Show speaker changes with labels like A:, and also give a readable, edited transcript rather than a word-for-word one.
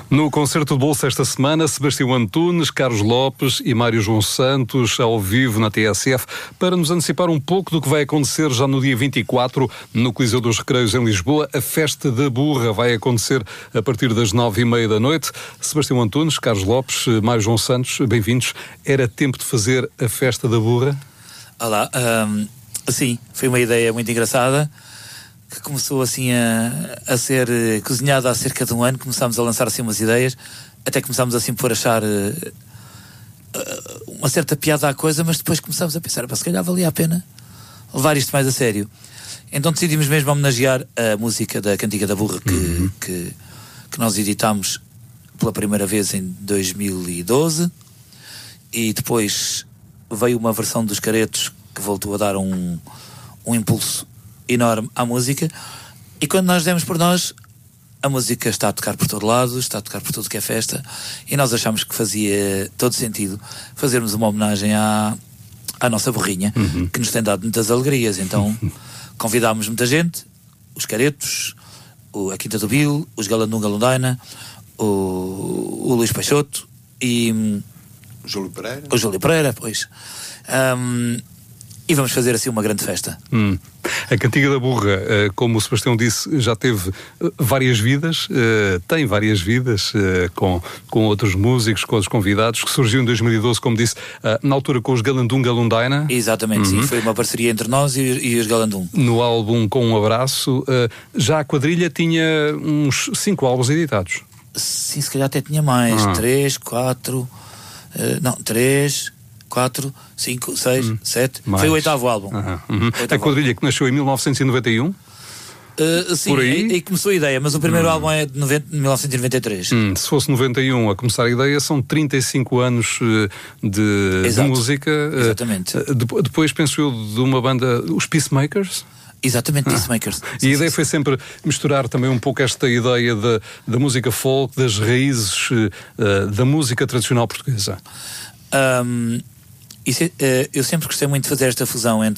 A: No concerto de bolso esta semana, Sebastião Antunes, Carlos Lopes e Mário João Santos ao vivo na TSF para nos antecipar um pouco do que vai acontecer já no dia 24 no Coliseu dos Recreios em Lisboa. A Festa da Burra vai acontecer a partir das 9h30 da noite. Sebastião Antunes, Carlos Lopes, Mário João Santos, bem-vindos. Era tempo de fazer a Festa da Burra?
B: Olá, sim, foi uma ideia muito engraçada que começou assim a ser cozinhada há cerca de um ano. Começámos a lançar assim umas ideias, até começámos assim por achar uma certa piada à coisa, mas depois começámos a pensar, se calhar valia a pena levar isto mais a sério. Então decidimos mesmo homenagear a música da Cantiga da Burra que nós editámos pela primeira vez em 2012, e depois veio uma versão dos Caretos que voltou a dar um impulso enorme à música, e quando nós demos por nós, a música está a tocar por todo lado, está a tocar por tudo que é festa, e nós achamos que fazia todo sentido fazermos uma homenagem à nossa burrinha, que nos tem dado muitas alegrias. Então convidámos muita gente, os Caretos, a Quinta do Bill, os Galandum Galundaina, o Luís Peixoto e
C: o Júlio
B: Pereira, pois. E vamos fazer assim uma grande festa.
A: A Cantiga da Burra, como o Sebastião disse, já teve várias vidas, tem várias vidas, com outros músicos, com outros convidados, que surgiu em 2012, como disse, na altura com os Galandum Galundaina.
B: Exatamente, sim, foi uma parceria entre nós e os Galandum.
A: No álbum Com um Abraço, já a quadrilha tinha uns 5 álbuns editados.
B: Sim, se calhar até tinha mais, 3, 4, 5, 6, 7.
A: Mais.
B: Foi o 8º álbum.
A: A quadrilha que nasceu em 1991?
B: Sim,
A: por aí?
B: e começou a ideia, mas o primeiro álbum é de 1993.
A: Se fosse 91 a começar a ideia, são 35 anos de música.
B: Exatamente.
A: Depois, penso eu, de uma banda, os Peacemakers.
B: Exatamente, Peacemakers.
A: E a ideia foi sempre misturar também um pouco esta ideia da música folk, das raízes da música tradicional portuguesa.
B: Eu sempre gostei muito de fazer esta fusão entre